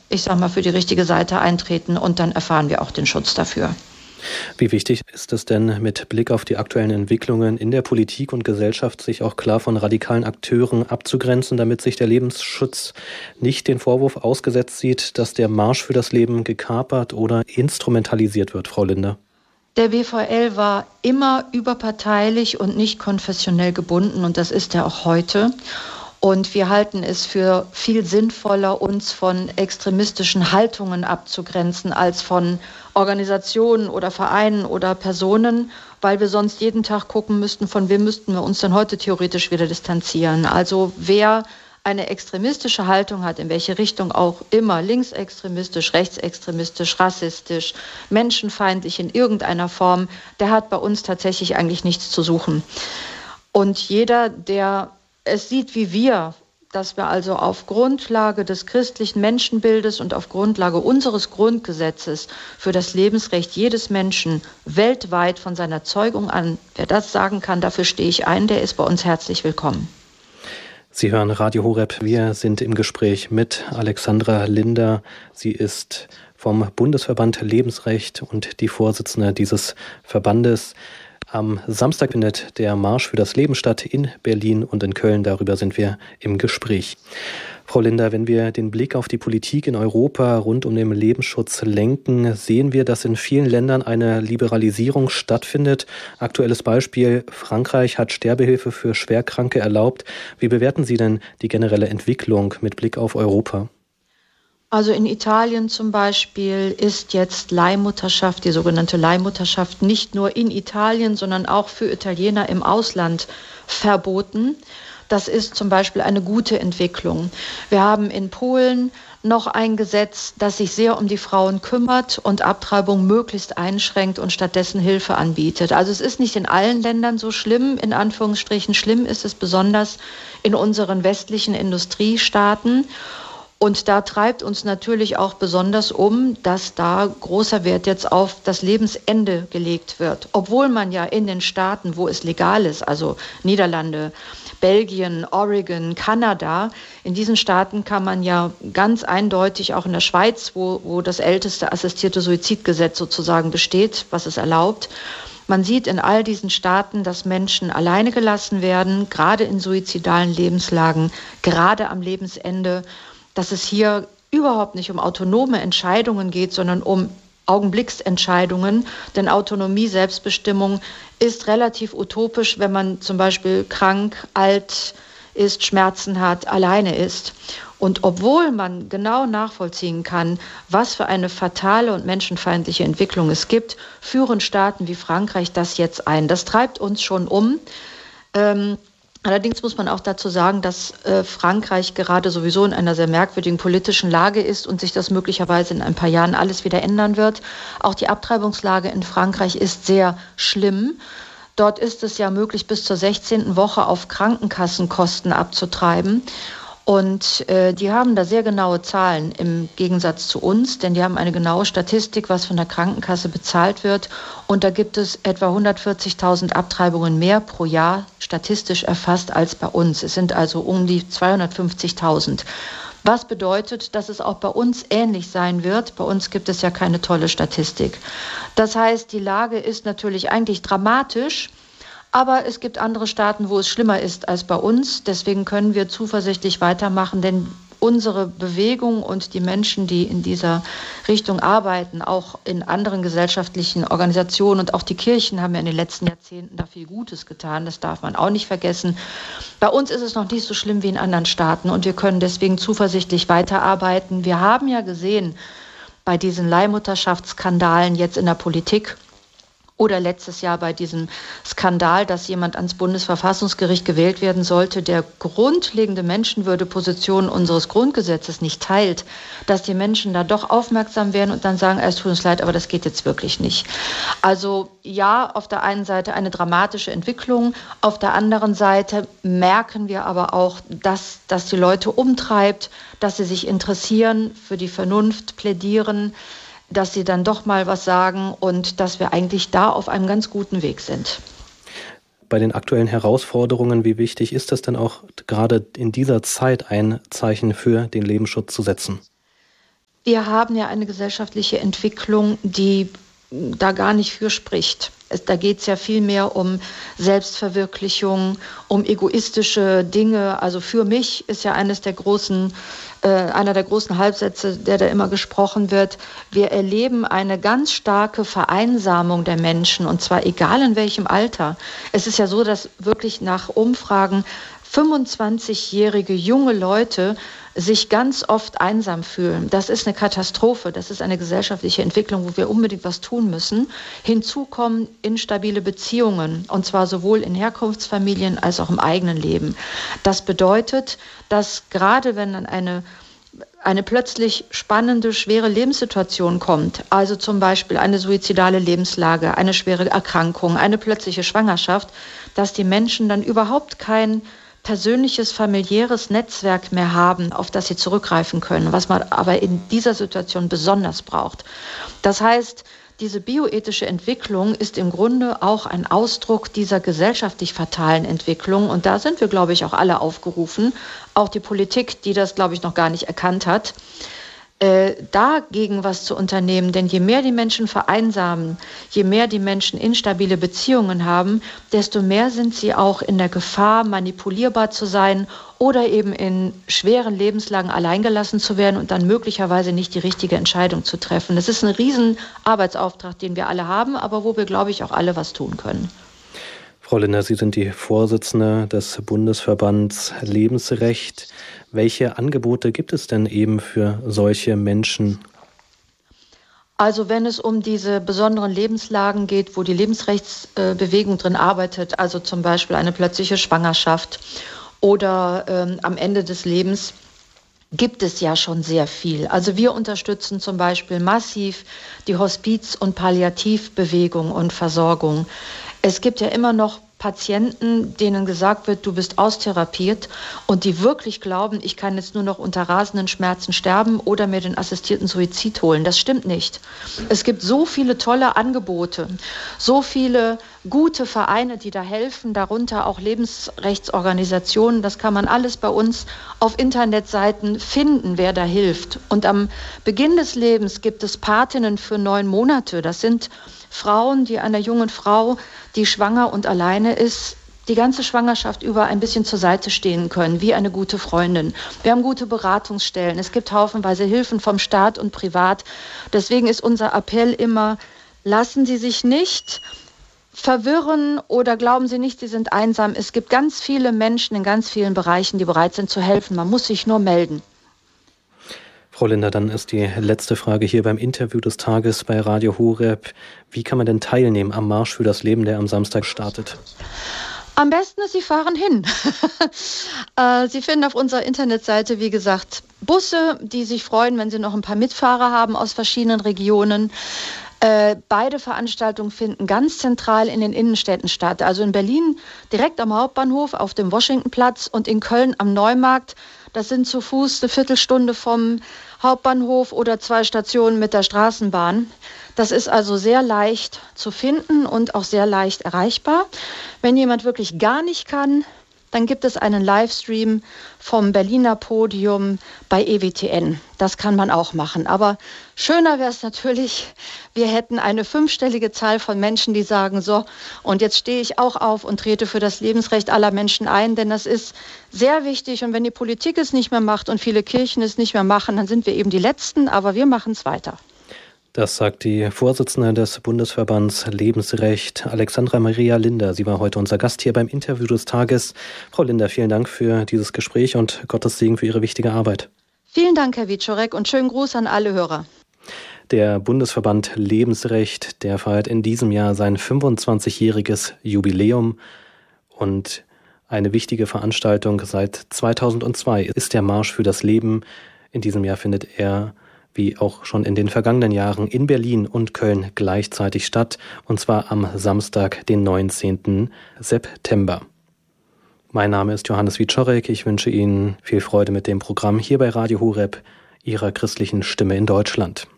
ich sag mal, für die richtige Seite eintreten und dann erfahren wir auch den Schutz dafür. Wie wichtig ist es denn mit Blick auf die aktuellen Entwicklungen in der Politik und Gesellschaft, sich auch klar von radikalen Akteuren abzugrenzen, damit sich der Lebensschutz nicht den Vorwurf ausgesetzt sieht, dass der Marsch für das Leben gekapert oder instrumentalisiert wird, Frau Linder? Der WVL war immer überparteilich und nicht konfessionell gebunden und das ist er auch heute. Und wir halten es für viel sinnvoller, uns von extremistischen Haltungen abzugrenzen, als von Organisationen oder Vereinen oder Personen, weil wir sonst jeden Tag gucken müssten, von wem müssten wir uns denn heute theoretisch wieder distanzieren. Also wer eine extremistische Haltung hat, in welche Richtung auch immer, linksextremistisch, rechtsextremistisch, rassistisch, menschenfeindlich in irgendeiner Form, der hat bei uns tatsächlich eigentlich nichts zu suchen. Und jeder, der es sieht wie wir, dass wir also auf Grundlage des christlichen Menschenbildes und auf Grundlage unseres Grundgesetzes für das Lebensrecht jedes Menschen weltweit von seiner Zeugung an, wer das sagen kann, dafür stehe ich ein, der ist bei uns herzlich willkommen. Sie hören Radio Horeb. Wir sind im Gespräch mit Alexandra Linder. Sie ist vom Bundesverband Lebensrecht und die Vorsitzende dieses Verbandes. Am Samstag findet der Marsch für das Leben statt in Berlin und in Köln. Darüber sind wir im Gespräch. Frau Linder, wenn wir den Blick auf die Politik in Europa rund um den Lebensschutz lenken, sehen wir, dass in vielen Ländern eine Liberalisierung stattfindet. Aktuelles Beispiel: Frankreich hat Sterbehilfe für Schwerkranke erlaubt. Wie bewerten Sie denn die generelle Entwicklung mit Blick auf Europa? Also in Italien zum Beispiel ist jetzt Leihmutterschaft, die sogenannte Leihmutterschaft, nicht nur in Italien, sondern auch für Italiener im Ausland verboten. Das ist zum Beispiel eine gute Entwicklung. Wir haben in Polen noch ein Gesetz, das sich sehr um die Frauen kümmert und Abtreibung möglichst einschränkt und stattdessen Hilfe anbietet. Also es ist nicht in allen Ländern so schlimm, in Anführungsstrichen. Schlimm ist es besonders in unseren westlichen Industriestaaten. Und da treibt uns natürlich auch besonders dass da großer Wert jetzt auf das Lebensende gelegt wird. Obwohl man ja in den Staaten, wo es legal ist, also Niederlande, Belgien, Oregon, Kanada, in diesen Staaten kann man ja ganz eindeutig, auch in der Schweiz, wo das älteste assistierte Suizidgesetz sozusagen besteht, was es erlaubt, man sieht in all diesen Staaten, dass Menschen alleine gelassen werden, gerade in suizidalen Lebenslagen, gerade am Lebensende, dass es hier überhaupt nicht um autonome Entscheidungen geht, sondern um Augenblicksentscheidungen. Denn Autonomie, Selbstbestimmung ist relativ utopisch, wenn man zum Beispiel krank, alt ist, Schmerzen hat, alleine ist. Und obwohl man genau nachvollziehen kann, was für eine fatale und menschenfeindliche Entwicklung es gibt, führen Staaten wie Frankreich das jetzt ein. Das treibt uns schon um. Allerdings muss man auch dazu sagen, dass Frankreich gerade sowieso in einer sehr merkwürdigen politischen Lage ist und sich das möglicherweise in ein paar Jahren alles wieder ändern wird. Auch die Abtreibungslage in Frankreich ist sehr schlimm. Dort ist es ja möglich, bis zur 16. Woche auf Krankenkassenkosten abzutreiben. Und die haben da sehr genaue Zahlen im Gegensatz zu uns, denn die haben eine genaue Statistik, was von der Krankenkasse bezahlt wird. Und da gibt es etwa 140.000 Abtreibungen mehr pro Jahr statistisch erfasst als bei uns. Es sind also um die 250.000. Was bedeutet, dass es auch bei uns ähnlich sein wird. Bei uns gibt es ja keine tolle Statistik. Das heißt, die Lage ist natürlich eigentlich dramatisch. Aber es gibt andere Staaten, wo es schlimmer ist als bei uns. Deswegen können wir zuversichtlich weitermachen, denn unsere Bewegung und die Menschen, die in dieser Richtung arbeiten, auch in anderen gesellschaftlichen Organisationen und auch die Kirchen haben ja in den letzten Jahrzehnten da viel Gutes getan. Das darf man auch nicht vergessen. Bei uns ist es noch nicht so schlimm wie in anderen Staaten und wir können deswegen zuversichtlich weiterarbeiten. Wir haben ja gesehen bei diesen Leihmutterschaftsskandalen jetzt in der Politik, oder letztes Jahr bei diesem Skandal, dass jemand ans Bundesverfassungsgericht gewählt werden sollte, der grundlegende Menschenwürdeposition unseres Grundgesetzes nicht teilt, dass die Menschen da doch aufmerksam werden und dann sagen, es tut uns leid, aber das geht jetzt wirklich nicht. Also ja, auf der einen Seite eine dramatische Entwicklung, auf der anderen Seite merken wir aber auch, dass die Leute umtreibt, dass sie sich interessieren, für die Vernunft plädieren, dass sie dann doch mal was sagen und dass wir eigentlich da auf einem ganz guten Weg sind. Bei den aktuellen Herausforderungen, wie wichtig ist es denn auch gerade in dieser Zeit ein Zeichen für den Lebensschutz zu setzen? Wir haben ja eine gesellschaftliche Entwicklung, die da gar nicht für spricht. Da geht es ja viel mehr um Selbstverwirklichung, um egoistische Dinge. Also für mich ist ja einer der großen Halbsätze, der da immer gesprochen wird. Wir erleben eine ganz starke Vereinsamung der Menschen, und zwar egal in welchem Alter. Es ist ja so, dass wirklich nach Umfragen 25-jährige junge Leute sich ganz oft einsam fühlen. Das ist eine Katastrophe. Das ist eine gesellschaftliche Entwicklung, wo wir unbedingt was tun müssen. Hinzu kommen instabile Beziehungen, und zwar sowohl in Herkunftsfamilien als auch im eigenen Leben. Das bedeutet, dass gerade wenn dann eine plötzlich spannende, schwere Lebenssituation kommt, also zum Beispiel eine suizidale Lebenslage, eine schwere Erkrankung, eine plötzliche Schwangerschaft, dass die Menschen dann überhaupt kein persönliches, familiäres Netzwerk mehr haben, auf das sie zurückgreifen können, was man aber in dieser Situation besonders braucht. Das heißt, diese bioethische Entwicklung ist im Grunde auch ein Ausdruck dieser gesellschaftlich fatalen Entwicklung. Und da sind wir, glaube ich, auch alle aufgerufen, auch die Politik, die das, glaube ich, noch gar nicht erkannt hat, dagegen was zu unternehmen. Denn je mehr die Menschen vereinsamen, je mehr die Menschen instabile Beziehungen haben, desto mehr sind sie auch in der Gefahr, manipulierbar zu sein oder eben in schweren Lebenslagen alleingelassen zu werden und dann möglicherweise nicht die richtige Entscheidung zu treffen. Das ist ein riesen Arbeitsauftrag, den wir alle haben, aber wo wir, glaube ich, auch alle was tun können. Frau Linder, Sie sind die Vorsitzende des Bundesverbands Lebensrecht. Welche Angebote gibt es denn eben für solche Menschen? Also wenn es um diese besonderen Lebenslagen geht, wo die Lebensrechtsbewegung drin arbeitet, also zum Beispiel eine plötzliche Schwangerschaft oder am Ende des Lebens, gibt es ja schon sehr viel. Also wir unterstützen zum Beispiel massiv die Hospiz- und Palliativbewegung und Versorgung. Es gibt ja immer noch Patienten, denen gesagt wird, du bist austherapiert, und die wirklich glauben, ich kann jetzt nur noch unter rasenden Schmerzen sterben oder mir den assistierten Suizid holen. Das stimmt nicht. Es gibt so viele tolle Angebote, so viele gute Vereine, die da helfen, darunter auch Lebensrechtsorganisationen. Das kann man alles bei uns auf Internetseiten finden, wer da hilft. Und am Beginn des Lebens gibt es Patinnen für 9 Monate. Das sind Frauen, die einer jungen Frau, die schwanger und alleine ist, die ganze Schwangerschaft über ein bisschen zur Seite stehen können, wie eine gute Freundin. Wir haben gute Beratungsstellen. Es gibt haufenweise Hilfen vom Staat und privat. Deswegen ist unser Appell immer, lassen Sie sich nicht verwirren oder glauben Sie nicht, Sie sind einsam. Es gibt ganz viele Menschen in ganz vielen Bereichen, die bereit sind zu helfen. Man muss sich nur melden. Frau Linder, dann ist die letzte Frage hier beim Interview des Tages bei Radio Horeb. Wie kann man denn teilnehmen am Marsch für das Leben, der am Samstag startet? Am besten ist, Sie fahren hin. Sie finden auf unserer Internetseite, wie gesagt, Busse, die sich freuen, wenn Sie noch ein paar Mitfahrer haben aus verschiedenen Regionen. Beide Veranstaltungen finden ganz zentral in den Innenstädten statt. Also in Berlin direkt am Hauptbahnhof auf dem Washingtonplatz und in Köln am Neumarkt. Das sind zu Fuß eine Viertelstunde vom Hauptbahnhof oder 2 Stationen mit der Straßenbahn. Das ist also sehr leicht zu finden und auch sehr leicht erreichbar. Wenn jemand wirklich gar nicht kann, dann gibt es einen Livestream vom Berliner Podium bei EWTN. Das kann man auch machen. Aber schöner wäre es natürlich, wir hätten eine 5-stellige Zahl von Menschen, die sagen, so, und jetzt stehe ich auch auf und trete für das Lebensrecht aller Menschen ein, denn das ist sehr wichtig. Und wenn die Politik es nicht mehr macht und viele Kirchen es nicht mehr machen, dann sind wir eben die Letzten, aber wir machen es weiter. Das sagt die Vorsitzende des Bundesverbands Lebensrecht, Alexandra Maria Linder. Sie war heute unser Gast hier beim Interview des Tages. Frau Linder, vielen Dank für dieses Gespräch und Gottes Segen für Ihre wichtige Arbeit. Vielen Dank, Herr Wieczorek, und schönen Gruß an alle Hörer. Der Bundesverband Lebensrecht, der feiert in diesem Jahr sein 25-jähriges Jubiläum, und eine wichtige Veranstaltung seit 2002 ist der Marsch für das Leben. In diesem Jahr findet er, wie auch schon in den vergangenen Jahren, in Berlin und Köln gleichzeitig statt, und zwar am Samstag, den 19. September. Mein Name ist Johannes Wieczorek. Ich wünsche Ihnen viel Freude mit dem Programm hier bei Radio Horeb, Ihrer christlichen Stimme in Deutschland.